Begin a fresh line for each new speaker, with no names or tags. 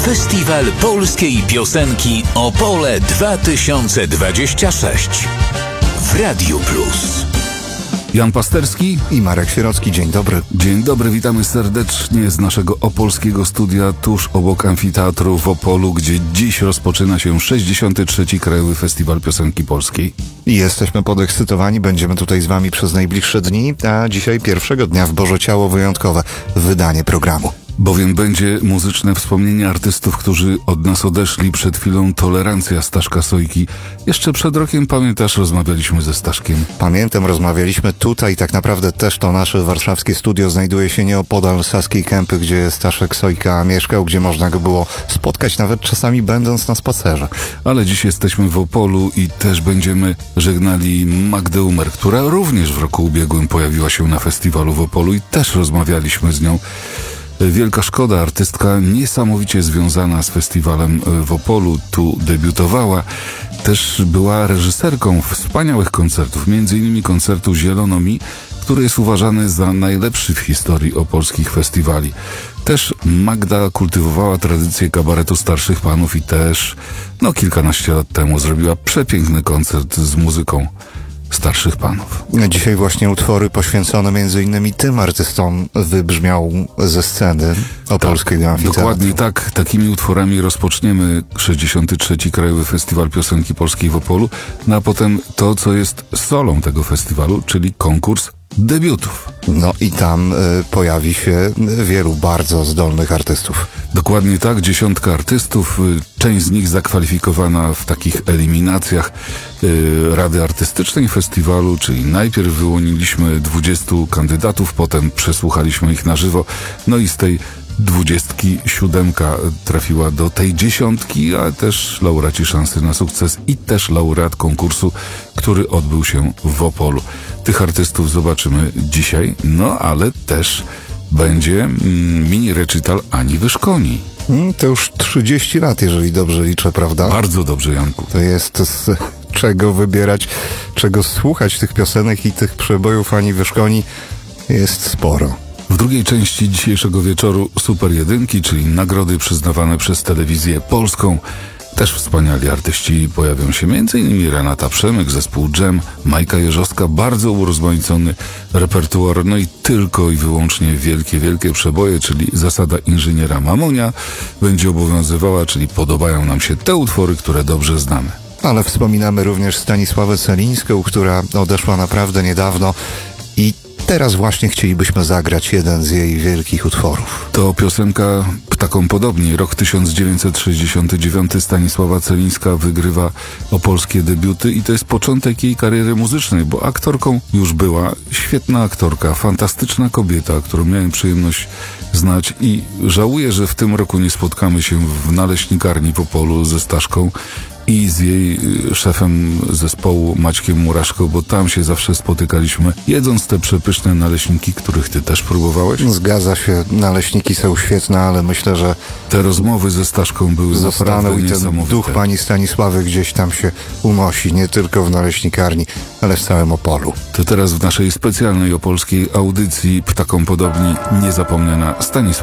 Festiwal Polskiej Piosenki Opole 2026 w Radiu Plus.
Jan Pasterski
i Marek Sierocki. Dzień dobry.
Dzień dobry, witamy serdecznie z naszego opolskiego studia tuż obok amfiteatru w Opolu, gdzie dziś rozpoczyna się 63. Krajowy Festiwal Piosenki Polskiej.
I jesteśmy podekscytowani, będziemy tutaj z wami przez najbliższe dni, a dzisiaj pierwszego dnia w Boże Ciało wyjątkowe wydanie programu.
Bowiem będzie muzyczne wspomnienie artystów, którzy od nas odeszli. Przed chwilą tolerancja Staszka Sojki. Jeszcze przed rokiem, pamiętasz, rozmawialiśmy ze Staszkiem.
Pamiętam, rozmawialiśmy tutaj, tak naprawdę też to nasze warszawskie studio znajduje się nieopodal Saskiej Kępy, gdzie Staszek Sojka mieszkał, gdzie można go było spotkać nawet czasami będąc na spacerze.
Ale dziś jesteśmy w Opolu i też będziemy żegnali Magdę Umer, która również w roku ubiegłym pojawiła się na festiwalu w Opolu i też rozmawialiśmy z nią. Wielka szkoda, artystka niesamowicie związana z festiwalem w Opolu, tu debiutowała. Też była reżyserką wspaniałych koncertów, m.in. koncertu Zielono Mi, który jest uważany za najlepszy w historii opolskich festiwali. Też Magda kultywowała tradycję kabaretu starszych panów i też, kilkanaście lat temu zrobiła przepiękny koncert z muzyką starszych panów.
Dzisiaj właśnie utwory poświęcone m.in. tym artystom wybrzmiał ze sceny opolskiego amfiteatru.
Dokładnie tak. Takimi utworami rozpoczniemy 63. Krajowy Festiwal Piosenki Polskiej w Opolu, a potem to, co jest solą tego festiwalu, czyli konkurs debiutów.
I tam pojawi się wielu bardzo zdolnych artystów.
Dokładnie tak, 10 artystów, część z nich zakwalifikowana w takich eliminacjach Rady Artystycznej Festiwalu, czyli najpierw wyłoniliśmy 20 kandydatów, potem przesłuchaliśmy ich na żywo, i z tej 27 trafiła do tej 10, ale też laureaci Szansy na Sukces i też laureat konkursu, który odbył się w Opolu. Tych artystów zobaczymy dzisiaj, ale też będzie mini recital Ani Wyszkoni.
To już 30 lat, jeżeli dobrze liczę, prawda?
Bardzo dobrze, Janku.
To jest z czego wybierać, czego słuchać tych piosenek i tych przebojów Ani Wyszkoni jest sporo.
W drugiej części dzisiejszego wieczoru Super Jedynki, czyli nagrody przyznawane przez Telewizję Polską. Też wspaniali artyści pojawią się, m.in. Renata Przemyk, zespół Dżem, Majka Jeżowska, bardzo urozmaicony repertuar, i tylko i wyłącznie wielkie przeboje, czyli zasada inżyniera Mamonia będzie obowiązywała, czyli podobają nam się te utwory, które dobrze znamy.
Ale wspominamy również Stanisławę Celińską, która odeszła naprawdę niedawno i teraz właśnie chcielibyśmy zagrać jeden z jej wielkich utworów.
To piosenka Ptakom Podobni. Rok 1969. Stanisława Celińska wygrywa opolskie debiuty i to jest początek jej kariery muzycznej, bo aktorką już była. Świetna aktorka, fantastyczna kobieta, którą miałem przyjemność znać i żałuję, że w tym roku nie spotkamy się w naleśnikarni w Opolu ze Staszką i z jej szefem zespołu Maćkiem Muraszką, bo tam się zawsze spotykaliśmy, jedząc te przepyszne naleśniki, których ty też próbowałeś.
Zgadza się, naleśniki są świetne, ale myślę, że
te rozmowy ze Staszką były naprawdę
i ten
niesamowite.
Duch pani Stanisławy gdzieś tam się unosi, nie tylko w naleśnikarni, ale w całym Opolu.
To teraz w naszej specjalnej opolskiej audycji Ptakom Podobni niezapomniana Stanisława